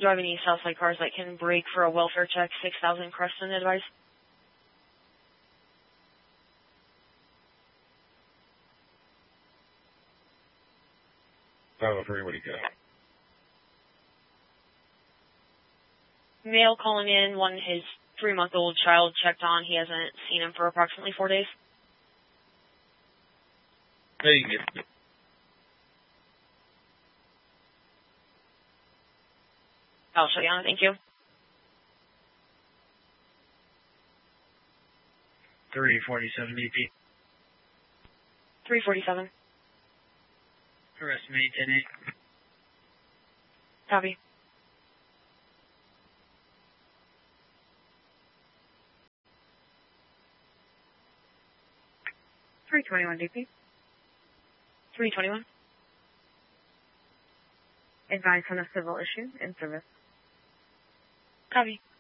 have any Southside cars that can brake for a welfare check, 6000 Creston advice? Bravo 3, what do you got? Male calling in, wanting his 3-month-old child checked on. He hasn't seen him for approximately 4 days. There you go. I'll show you on it, thank you. 347 DP. 347. Arrest me, 10-8. Copy. DP. 321. Advice on a civil issue in service. Copy.